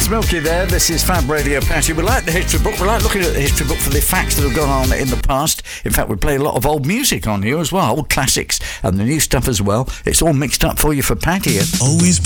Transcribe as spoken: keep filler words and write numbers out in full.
Smilky there. This is Fab Radio Patty. We like the history book. We like looking at the history book for the facts that have gone on in the past. In fact, we play a lot of old music on here as well, old classics and the new stuff as well. It's all mixed up for you for Patty. Always